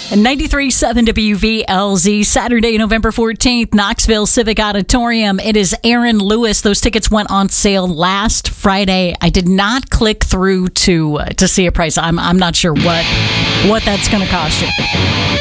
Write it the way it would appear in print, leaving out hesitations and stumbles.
93.7 WVLZ, Saturday, November 14th, Knoxville Civic Auditorium. It is Aaron Lewis. Those tickets went on sale last Friday. I did not click through to see a price. I'm not sure what that's going to cost you.